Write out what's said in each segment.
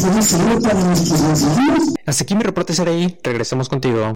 Hasta aquí mi reporte, Saraí. Regresamos contigo.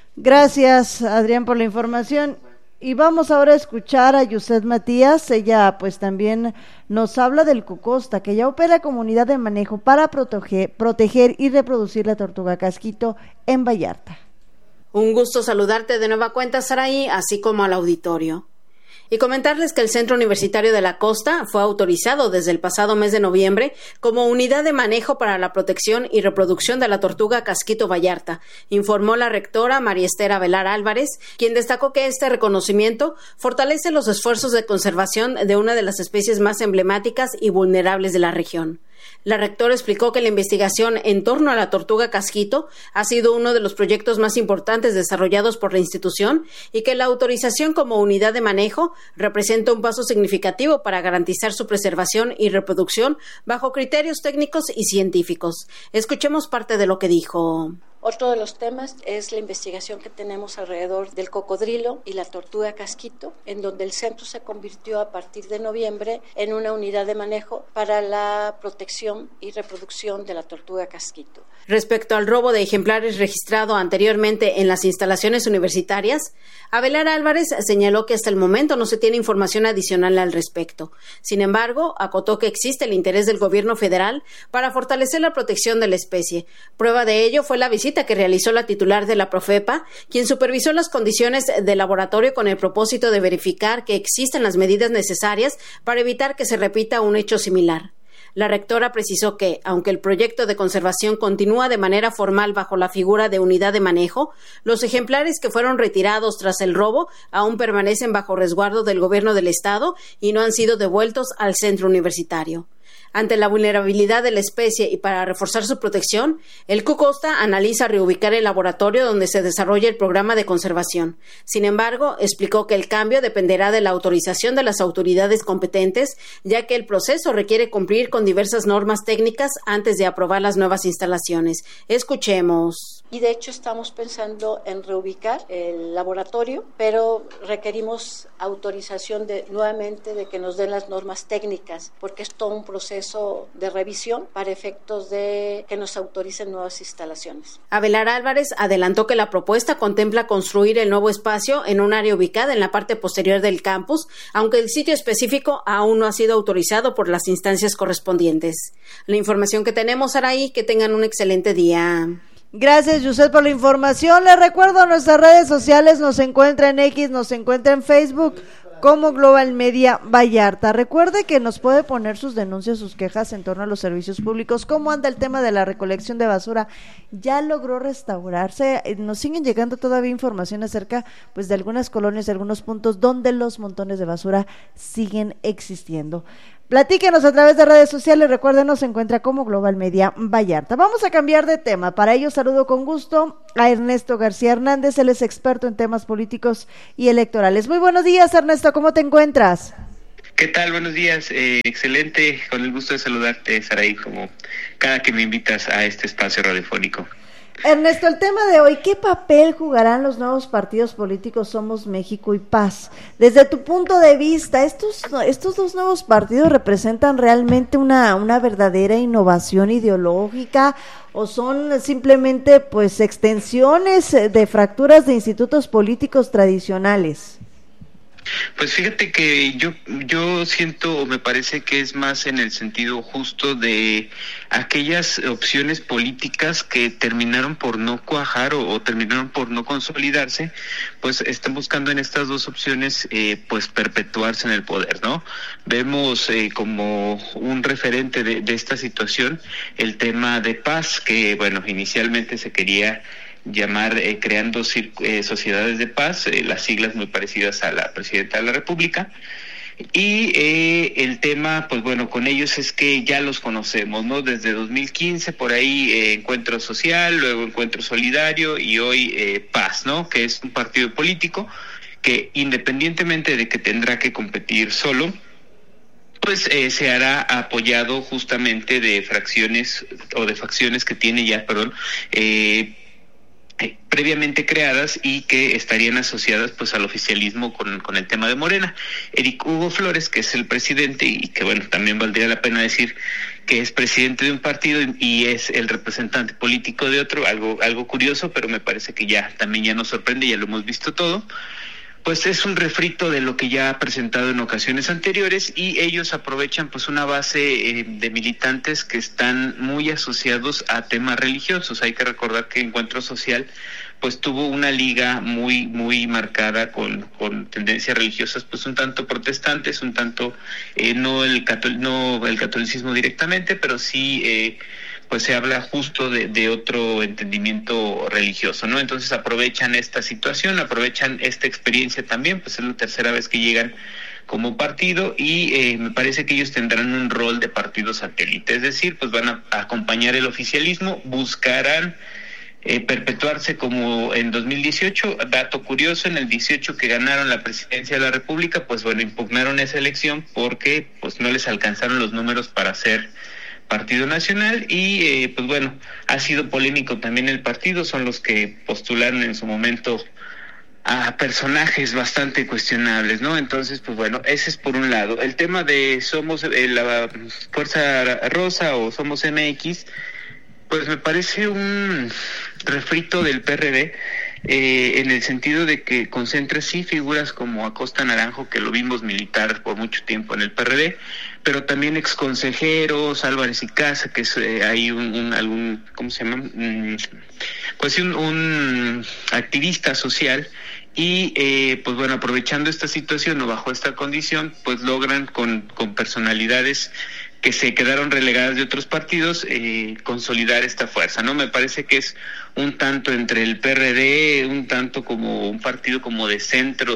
Gracias, Adrián, por la información. Y vamos ahora a escuchar a Yuset Matías. Ella pues también nos habla del Cucosta, que ya opera como unidad de manejo para proteger y reproducir la tortuga casquito en Vallarta. Un gusto saludarte de nueva cuenta, Saraí, así como al auditorio. Y comentarles que el Centro Universitario de la Costa fue autorizado desde el pasado mes de noviembre como unidad de manejo para la protección y reproducción de la tortuga casquito Vallarta, informó la rectora María Esther Avelar Álvarez, quien destacó que este reconocimiento fortalece los esfuerzos de conservación de una de las especies más emblemáticas y vulnerables de la región. La rectora explicó que la investigación en torno a la tortuga casquito ha sido uno de los proyectos más importantes desarrollados por la institución y que la autorización como unidad de manejo representa un paso significativo para garantizar su preservación y reproducción bajo criterios técnicos y científicos. Escuchemos parte de lo que dijo. Otro de los temas es la investigación que tenemos alrededor del cocodrilo y la tortuga casquito, en donde el centro se convirtió a partir de noviembre en una unidad de manejo para la protección y reproducción de la tortuga casquito. Respecto al robo de ejemplares registrado anteriormente en las instalaciones universitarias, Avelar Álvarez señaló que hasta el momento no se tiene información adicional al respecto. Sin embargo, acotó que existe el interés del gobierno federal para fortalecer la protección de la especie. Prueba de ello fue la visita que realizó la titular de la Profepa, quien supervisó las condiciones del laboratorio con el propósito de verificar que existen las medidas necesarias para evitar que se repita un hecho similar. La rectora precisó que, aunque el proyecto de conservación continúa de manera formal bajo la figura de unidad de manejo, los ejemplares que fueron retirados tras el robo aún permanecen bajo resguardo del gobierno del estado y no han sido devueltos al centro universitario. Ante la vulnerabilidad de la especie y para reforzar su protección, el Cucosta analiza reubicar el laboratorio donde se desarrolla el programa de conservación. Sin embargo, explicó que el cambio dependerá de la autorización de las autoridades competentes, ya que el proceso requiere cumplir con diversas normas técnicas antes de aprobar las nuevas instalaciones. Escuchemos. Y de hecho estamos pensando en reubicar el laboratorio, pero requerimos autorización nuevamente de que nos den las normas técnicas, porque es todo un proceso de revisión para efectos de que nos autoricen nuevas instalaciones. Avelar Álvarez adelantó que la propuesta contempla construir el nuevo espacio en un área ubicada en la parte posterior del campus, aunque el sitio específico aún no ha sido autorizado por las instancias correspondientes. La información que tenemos, Saraí, que tengan un excelente día. Gracias, Yuset, por la información. Les recuerdo nuestras redes sociales, nos encuentra en X, nos encuentra en Facebook como Global Media Vallarta. Recuerde que nos puede poner sus denuncias, sus quejas en torno a los servicios públicos. ¿Cómo anda el tema de la recolección de basura? ¿Ya logró restaurarse? Nos siguen llegando todavía información acerca pues de algunas colonias, de algunos puntos donde los montones de basura siguen existiendo. Platíquenos a través de redes sociales, recuerden, nos encuentra como Global Media Vallarta. Vamos a cambiar de tema, para ello saludo con gusto a Ernesto García Hernández, él es experto en temas políticos y electorales. Muy buenos días, Ernesto, ¿cómo te encuentras? ¿Qué tal? Buenos días, excelente, con el gusto de saludarte, Saraí, como cada que me invitas a este espacio radiofónico. Ernesto, el tema de hoy, ¿qué papel jugarán los nuevos partidos políticos Somos México y Paz? Desde tu punto de vista, ¿estos dos nuevos partidos representan realmente una verdadera innovación ideológica o son simplemente pues extensiones de fracturas de institutos políticos tradicionales? Pues fíjate que yo siento o me parece que es más en el sentido justo de aquellas opciones políticas que terminaron por no cuajar o terminaron por no consolidarse, pues están buscando en estas dos opciones pues perpetuarse en el poder, ¿no? Vemos como un referente de esta situación el tema de paz, que bueno, inicialmente se quería llamar creando sociedades de paz, las siglas muy parecidas a la presidenta de la República, y el tema, pues bueno, con ellos es que ya los conocemos, ¿no? Desde 2015, por ahí Encuentro Social, luego Encuentro Solidario y hoy Paz, ¿no? Que es un partido político que independientemente de que tendrá que competir solo, pues se hará apoyado justamente de facciones que tiene ya, previamente creadas y que estarían asociadas pues al oficialismo con el tema de Morena. Eric Hugo Flores, que es el presidente y que bueno, también valdría la pena decir que es presidente de un partido y es el representante político de otro, algo curioso, pero me parece que ya nos sorprende, ya lo hemos visto todo. Pues es un refrito de lo que ya ha presentado en ocasiones anteriores y ellos aprovechan pues una base de militantes que están muy asociados a temas religiosos. Hay que recordar que Encuentro Social pues tuvo una liga muy marcada con tendencias religiosas pues un tanto protestantes, un tanto no el catolicismo directamente, pero sí pues se habla justo de otro entendimiento religioso, ¿no? Entonces aprovechan esta situación, aprovechan esta experiencia también, pues es la tercera vez que llegan como partido y me parece que ellos tendrán un rol de partido satélite, es decir, pues van a acompañar el oficialismo, buscarán perpetuarse como en 2018, dato curioso, en el 18 que ganaron la presidencia de la República, pues bueno, impugnaron esa elección porque pues no les alcanzaron los números para ser Partido Nacional y pues bueno, ha sido polémico también el partido, son los que postularon en su momento a personajes bastante cuestionables, ¿no? Entonces, pues bueno, ese es por un lado. El tema de Somos la Fuerza Rosa o Somos MX, pues me parece un refrito del PRD, en el sentido de que concentra sí figuras como Acosta Naranjo, que lo vimos militar por mucho tiempo en el PRD, pero también exconsejeros, Álvarez y Casa, que es ahí ¿cómo se llama? Pues sí, un activista social, y pues bueno, aprovechando esta situación o bajo esta condición, pues logran con personalidades que se quedaron relegadas de otros partidos, consolidar esta fuerza, ¿no? Me parece que es un tanto entre el PRD, un tanto como un partido como de centro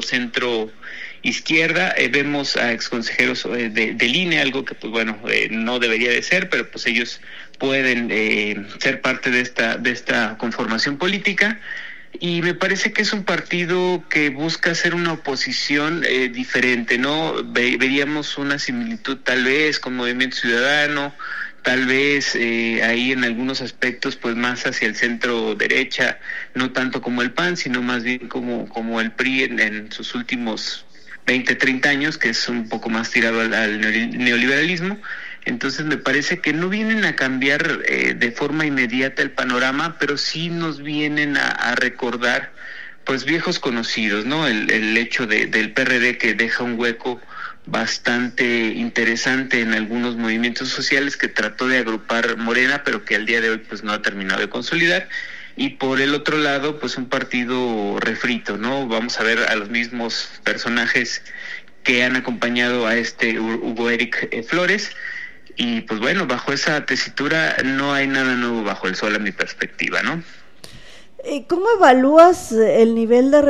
izquierda, vemos a exconsejeros del INE, algo que pues bueno, no debería de ser, pero pues ellos pueden ser parte de esta conformación política. Y me parece que es un partido que busca hacer una oposición diferente, ¿no? Veríamos una similitud tal vez con Movimiento Ciudadano, tal vez ahí en algunos aspectos pues más hacia el centro derecha, no tanto como el PAN, sino más bien como el PRI en sus últimos 20, 30 años, que es un poco más tirado al neoliberalismo. Entonces me parece que no vienen a cambiar de forma inmediata el panorama, pero sí nos vienen a recordar pues viejos conocidos, ¿no? El hecho del PRD, que deja un hueco bastante interesante en algunos movimientos sociales que trató de agrupar Morena, pero que al día de hoy pues no ha terminado de consolidar. Y por el otro lado, pues un partido refrito, ¿no? Vamos a ver a los mismos personajes que han acompañado a Hugo Eric Flores. Y pues bueno, bajo esa tesitura no hay nada nuevo bajo el sol a mi perspectiva, ¿no? ¿Cómo evalúas el nivel de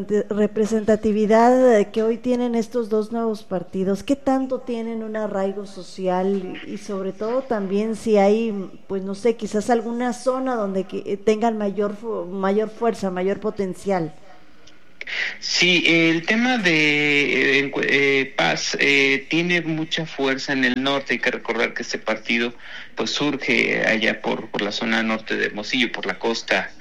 representatividad que hoy tienen estos dos nuevos partidos? ¿Qué tanto tienen un arraigo social? Y sobre todo también si hay, pues no sé, quizás alguna zona donde tengan mayor fuerza, mayor potencial. Sí, el tema de Paz tiene mucha fuerza en el norte. Hay que recordar que este partido pues surge allá por la zona norte de Hermosillo, por la costa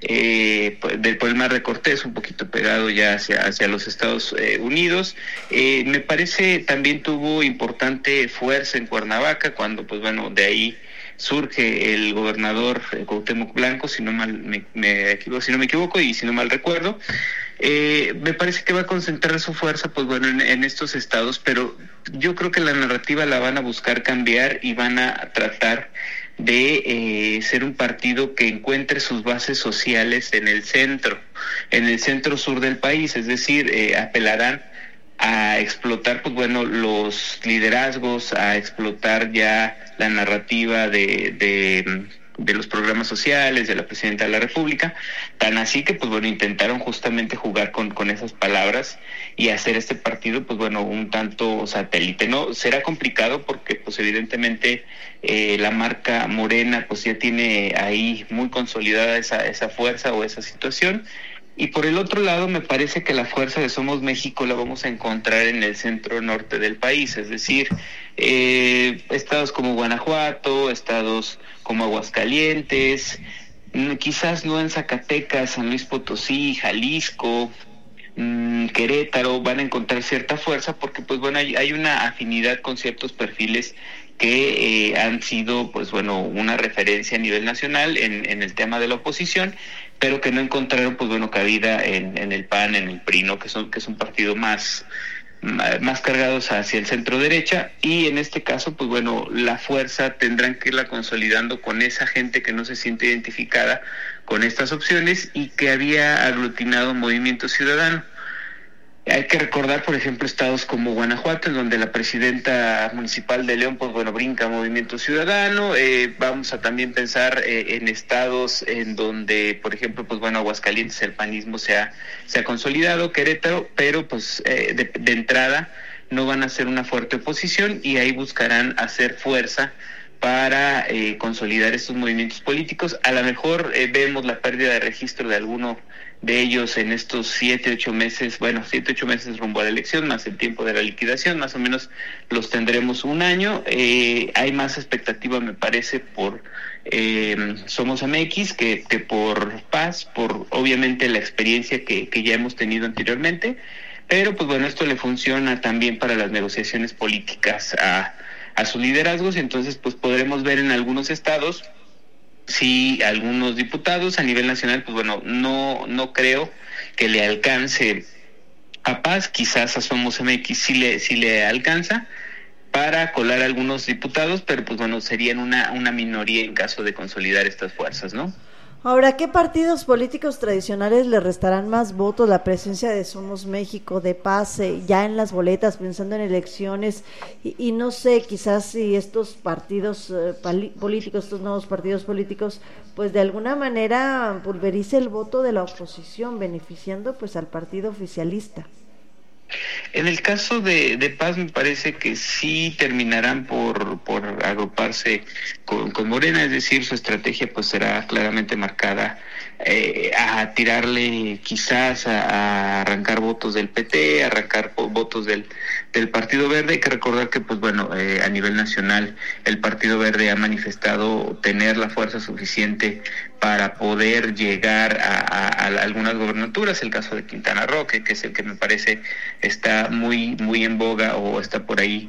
por el Mar de Cortés, un poquito pegado ya hacia los Estados Unidos. Me parece también tuvo importante fuerza en Cuernavaca, cuando pues bueno, de ahí surge el gobernador Cuauhtémoc Blanco, si no me equivoco y si no mal recuerdo. Me parece que va a concentrar su fuerza pues bueno en estos estados, pero yo creo que la narrativa la van a buscar cambiar y van a tratar de ser un partido que encuentre sus bases sociales en el centro sur del país, es decir, apelarán a explotar pues bueno los liderazgos, a explotar ya la narrativa de los programas sociales de la presidenta de la República, tan así que pues bueno intentaron justamente jugar con esas palabras y hacer este partido pues bueno un tanto satélite. No será complicado porque pues evidentemente la marca Morena pues ya tiene ahí muy consolidada esa fuerza o esa situación. Y por el otro lado, me parece que la fuerza de Somos México la vamos a encontrar en el centro norte del país, es decir, estados como Guanajuato, estados como Aguascalientes, quizás no en Zacatecas, San Luis Potosí, Jalisco, Querétaro van a encontrar cierta fuerza, porque pues bueno, hay una afinidad con ciertos perfiles que han sido pues bueno una referencia a nivel nacional en el tema de la oposición, pero que no encontraron pues bueno cabida en el PAN, en el PRI, ¿no? que es un partido más cargados hacia el centro derecha, y en este caso pues bueno la fuerza tendrán que irla consolidando con esa gente que no se siente identificada con estas opciones y que había aglutinado Movimiento Ciudadano. Hay que recordar, por ejemplo, estados como Guanajuato, en donde la presidenta municipal de León, pues bueno, brinca Movimiento Ciudadano. Vamos a también pensar en estados en donde, por ejemplo, pues bueno, Aguascalientes, el panismo se ha consolidado, Querétaro, pero pues de entrada no van a ser una fuerte oposición, y ahí buscarán hacer fuerza para consolidar estos movimientos políticos. A lo mejor vemos la pérdida de registro de alguno de ellos en estos 7-8 meses, 7-8 meses rumbo a la elección, más el tiempo de la liquidación, más o menos los tendremos un año. Hay más expectativa, me parece, por Somos MX que por Paz, por obviamente la experiencia que ya hemos tenido anteriormente, pero pues bueno, esto le funciona también para las negociaciones políticas a sus liderazgos. Entonces pues podremos ver en algunos estados si algunos diputados. A nivel nacional pues bueno, no creo que le alcance a Paz, quizás a Somos MX sí le alcanza para colar algunos diputados, pero pues bueno, serían una minoría en caso de consolidar estas fuerzas, ¿no? Ahora, ¿qué partidos políticos tradicionales le restarán más votos? La presencia de Somos México, de Paz, ya en las boletas, pensando en elecciones, y no sé, quizás si estos partidos políticos, estos nuevos partidos políticos, pues de alguna manera pulverice el voto de la oposición, beneficiando pues al partido oficialista. En el caso de Paz, me parece que sí terminarán por agruparse con Morena, es decir, su estrategia pues será claramente marcada a tirarle quizás a arrancar votos del PT, arrancar votos del Partido Verde. Hay que recordar que pues bueno, a nivel nacional el Partido Verde ha manifestado tener la fuerza suficiente para poder llegar a algunas gobernaturas. El caso de Quintana Roo, que es el que me parece está muy en boga, o está por ahí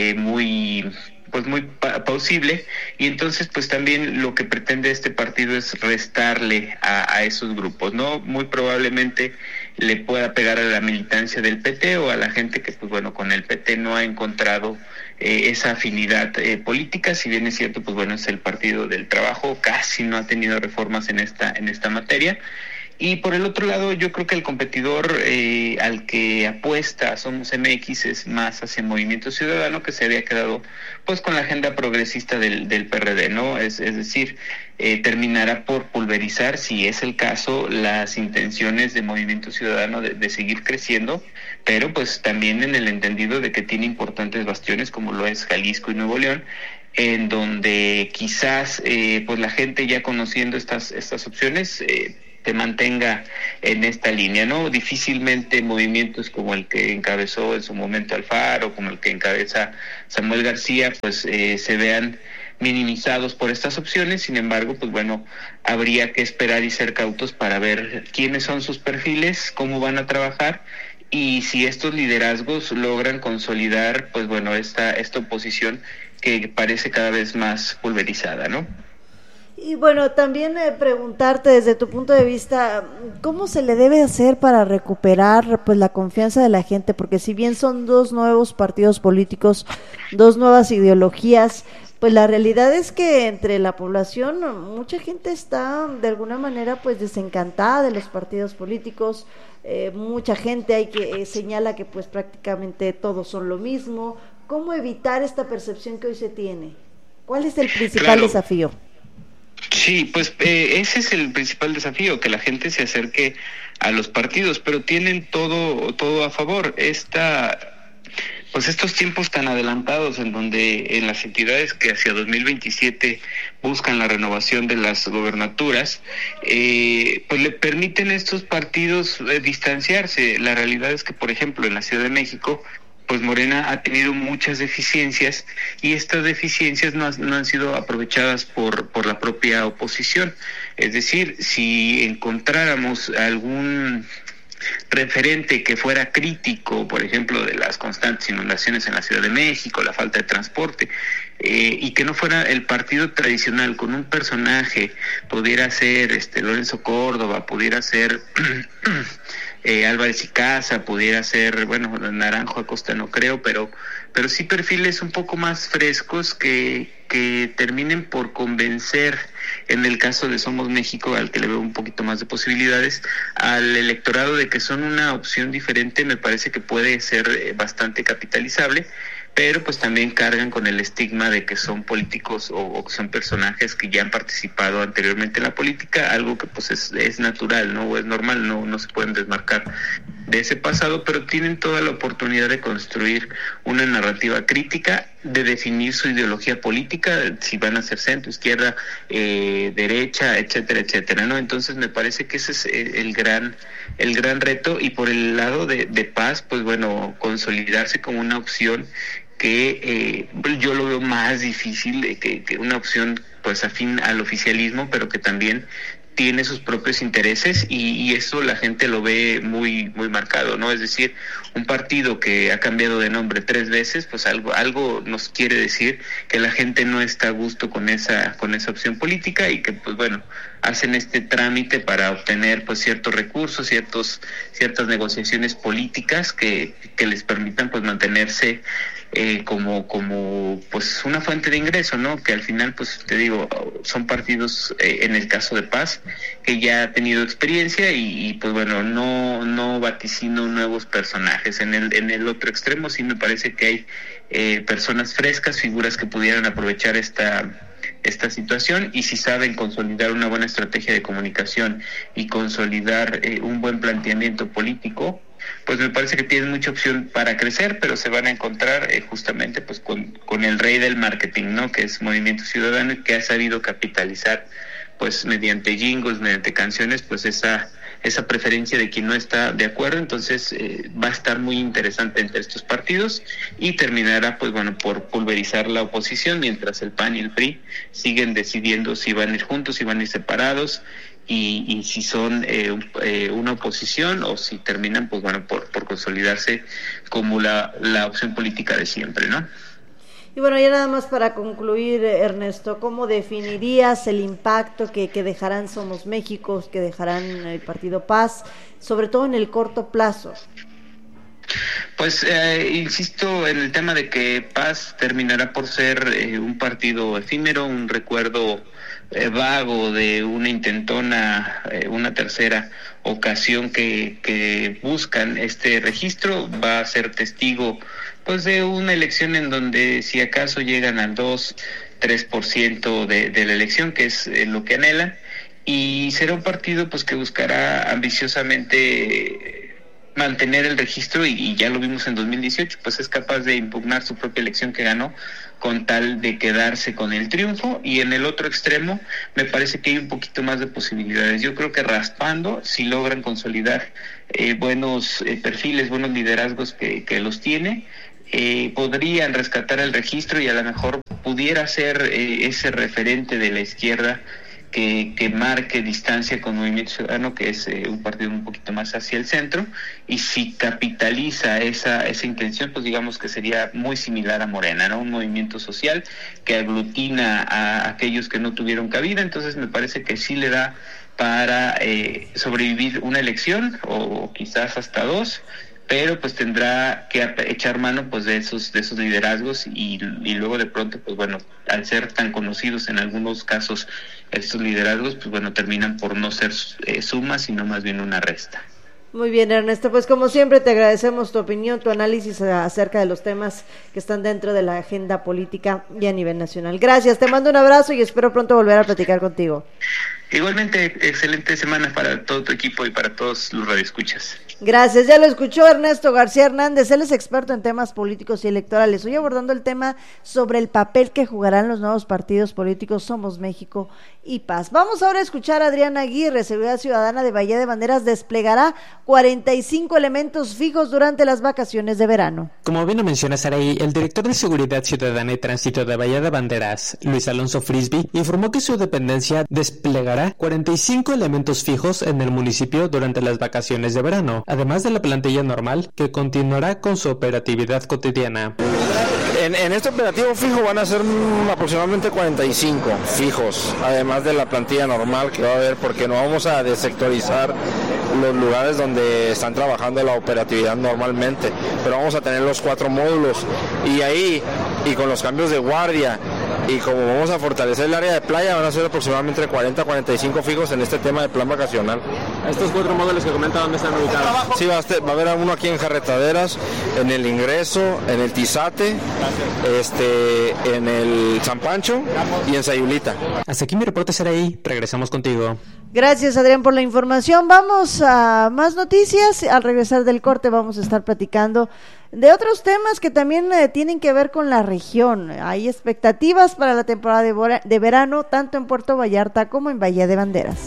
muy plausible, y entonces pues también lo que pretende este partido es restarle a esos grupos, ¿no? Muy probablemente le pueda pegar a la militancia del PT o a la gente que pues bueno, con el PT no ha encontrado esa afinidad política. Si bien es cierto, pues bueno, es el Partido del Trabajo, casi no ha tenido reformas en esta materia. Y por el otro lado, yo creo que el competidor al que apuesta Somos MX es más hacia Movimiento Ciudadano, que se había quedado pues con la agenda progresista del PRD, ¿no? Es decir, terminará por pulverizar, si es el caso, las intenciones de Movimiento Ciudadano de seguir creciendo, pero pues también en el entendido de que tiene importantes bastiones como lo es Jalisco y Nuevo León, en donde quizás pues la gente ya conociendo estas opciones se mantenga en esta línea, ¿no? Difícilmente movimientos como el que encabezó en su momento Alfaro, como el que encabeza Samuel García, pues se vean minimizados por estas opciones. Sin embargo, pues bueno, habría que esperar y ser cautos para ver quiénes son sus perfiles, cómo van a trabajar, y si estos liderazgos logran consolidar, pues bueno, esta oposición que parece cada vez más pulverizada, ¿no? Y bueno, también preguntarte desde tu punto de vista, ¿cómo se le debe hacer para recuperar pues la confianza de la gente? Porque si bien son dos nuevos partidos políticos, dos nuevas ideologías, pues la realidad es que entre la población mucha gente está de alguna manera pues desencantada de los partidos políticos. Mucha gente hay que señala que pues prácticamente todos son lo mismo. ¿Cómo evitar esta percepción que hoy se tiene? ¿Cuál es el principal desafío? Sí, pues ese es el principal desafío, que la gente se acerque a los partidos, pero tienen todo a favor. Pues estos tiempos tan adelantados en donde en las entidades que hacia 2027 buscan la renovación de las gobernaturas, pues le permiten a estos partidos distanciarse. La realidad es que, por ejemplo, en la Ciudad de México, pues Morena ha tenido muchas deficiencias y estas deficiencias no han sido aprovechadas por la propia oposición. Es decir, si encontráramos algún referente que fuera crítico, por ejemplo, de las constantes inundaciones en la Ciudad de México, la falta de transporte, y que no fuera el partido tradicional, con un personaje, pudiera ser Lorenzo Córdoba, pudiera ser Álvarez y Casa, pudiera ser, bueno, Naranjo Acosta no creo, pero sí perfiles un poco más frescos que terminen por convencer, en el caso de Somos México, al que le veo un poquito más de posibilidades, al electorado de que son una opción diferente. Me parece que puede ser bastante capitalizable, pero pues también cargan con el estigma de que son políticos o que son personajes que ya han participado anteriormente en la política, algo que pues es natural, ¿no? O es normal, no se pueden desmarcar de ese pasado, pero tienen toda la oportunidad de construir una narrativa crítica, de definir su ideología política, si van a ser centro, izquierda, derecha, etcétera, etcétera, ¿no? Entonces me parece que ese es el gran reto. Y por el lado de Paz, pues bueno, consolidarse como una opción que yo lo veo más difícil que una opción pues afín al oficialismo, pero que también tiene sus propios intereses y eso la gente lo ve muy muy marcado, ¿no? Es decir, un partido que ha cambiado de nombre 3 veces, pues algo nos quiere decir que la gente no está a gusto con esa opción política y que pues bueno, hacen este trámite para obtener pues ciertos recursos, ciertas negociaciones políticas que les permitan pues mantenerse como pues una fuente de ingreso, ¿no? Que al final pues te digo, son partidos en el caso de Paz que ya ha tenido experiencia y pues bueno, no vaticino nuevos personajes. En el otro extremo sí me parece que hay personas frescas, figuras que pudieran aprovechar esta situación, y si saben consolidar una buena estrategia de comunicación y consolidar un buen planteamiento político, pues me parece que tienen mucha opción para crecer, pero se van a encontrar justamente pues con el rey del marketing, ¿no? Que es Movimiento Ciudadano, y que ha sabido capitalizar pues mediante jingles, mediante canciones, pues esa preferencia de quien no está de acuerdo. Entonces va a estar muy interesante entre estos partidos y terminará pues bueno por pulverizar la oposición, mientras el PAN y el PRI siguen decidiendo si van a ir juntos, si van a ir separados, y si son una oposición o si terminan pues bueno por consolidarse como la opción política de siempre, ¿no? Y bueno, ya nada más para concluir, Ernesto, ¿cómo definirías el impacto que dejarán Somos México, que dejarán el Partido Paz, sobre todo en el corto plazo? Pues insisto en el tema de que Paz terminará por ser un partido efímero, un recuerdo vago de una intentona, una tercera ocasión que buscan este registro. Va a ser testigo pues de una elección en donde si acaso llegan al 2-3% de la elección, que es lo que anhelan, y será un partido pues que buscará ambiciosamente mantener el registro, y ya lo vimos en 2018, pues es capaz de impugnar su propia elección que ganó con tal de quedarse con el triunfo. Y en el otro extremo me parece que hay un poquito más de posibilidades. Yo creo que raspando, si logran consolidar buenos perfiles, buenos liderazgos que los tiene, podrían rescatar el registro y a lo mejor pudiera ser ese referente de la izquierda que marque distancia con Movimiento Ciudadano, que es un partido un poquito más hacia el centro, y si capitaliza esa intención, pues digamos que sería muy similar a Morena, ¿no? Un movimiento social que aglutina a aquellos que no tuvieron cabida. Entonces me parece que sí le da para sobrevivir una elección o quizás hasta 2, pero pues tendrá que echar mano pues de esos liderazgos y luego de pronto pues bueno, al ser tan conocidos en algunos casos estos liderazgos, pues bueno, terminan por no ser suma, sino más bien una resta. Muy bien, Ernesto, pues como siempre te agradecemos tu opinión, tu análisis acerca de los temas que están dentro de la agenda política y a nivel nacional. Gracias, te mando un abrazo y espero pronto volver a platicar contigo. Igualmente, excelente semana para todo tu equipo y para todos los radioescuchas. Gracias, ya lo escuchó Ernesto García Hernández, él es experto en temas políticos y electorales. Hoy abordando el tema sobre el papel que jugarán los nuevos partidos políticos Somos México y paz. Vamos ahora a escuchar a Adriana Aguirre. Seguridad Ciudadana de Bahía de Banderas desplegará 45 elementos fijos durante las vacaciones de verano. Como bien lo menciona Saraí, el director de Seguridad Ciudadana y Tránsito de Bahía de Banderas, Luis Alonso Frisby, informó que su dependencia desplegará 45 elementos fijos en el municipio durante las vacaciones de verano, además de la plantilla normal que continuará con su operatividad cotidiana. En este operativo fijo van a ser aproximadamente 45 fijos, además de la plantilla normal que va a haber, porque no vamos a desectorizar los lugares donde están trabajando la operatividad normalmente, pero vamos a tener los 4 módulos y ahí, y con los cambios de guardia, y como vamos a fortalecer el área de playa, van a ser aproximadamente 40 a 45 fijos en este tema de plan vacacional. ¿Estos 4 módulos que comenta dónde están ubicados? Sí, va a haber uno aquí en Jarretaderas, en el Ingreso, en el Tizate, en el San Pancho y en Sayulita. Hasta aquí mi reporte, Saraí. Regresamos contigo. Gracias, Adrián, por la información. Vamos a más noticias. Al regresar del corte vamos a estar platicando de otros temas que también tienen que ver con la región. Hay expectativas para la temporada de verano, tanto en Puerto Vallarta como en Bahía de Banderas.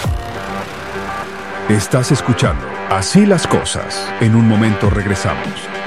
Estás escuchando Así las Cosas. En un momento regresamos.